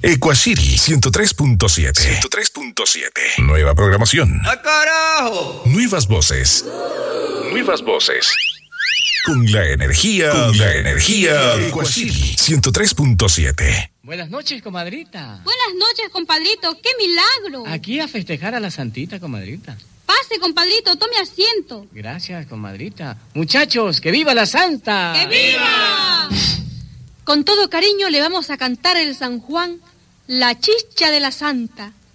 Ecuacity 103.7. 103.7. Nueva programación. ¡Ah, carajo! Nuevas voces. Nuevas voces. Con la energía. Ecuacity 103.7. Buenas noches, comadrita. Buenas noches, compadrito. ¡Qué milagro! Aquí a festejar a la santita, comadrita. Pase, compadrito, tome asiento. Gracias, comadrita. Muchachos, ¡que viva la santa! ¡Que viva! Con todo cariño le vamos a cantar el San Juan, la chicha de la santa.